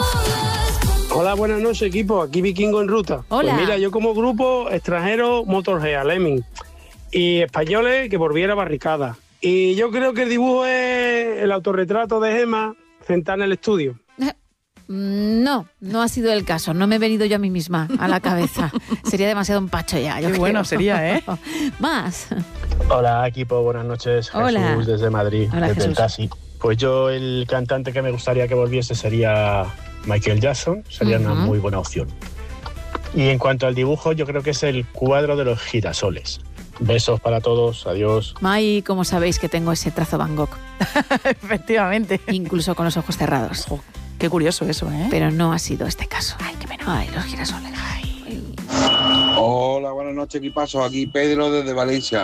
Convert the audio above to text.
Hola, buenas noches, equipo. Aquí Vikingo en Ruta. Hola. Pues mira, yo como grupo extranjero, Motorhead, Lemming. Y españoles, que por Viera Barricada. Y yo creo que el dibujo es el autorretrato de Gemma sentada en el estudio. No ha sido el caso. No me he venido yo a mí misma a la cabeza. Sería demasiado empacho ya. Qué bueno sería, ¿eh? Más. Hola, equipo. Buenas noches. Hola. Jesús desde Madrid, Hola, desde el Jesús. taxi. Pues yo el cantante que me gustaría que volviese sería Michael Jackson. Sería una muy buena opción. Y en cuanto al dibujo, yo creo que es el cuadro de los girasoles. Besos para todos. Adiós. Ay, como sabéis que tengo ese trazo Van Gogh. Efectivamente. Incluso con los ojos cerrados. Ojo, qué curioso eso, ¿eh? Pero no ha sido este caso. Ay, qué pena. Ay, los girasoles. Hola, buenas noches, equipazo. Aquí Pedro desde Valencia.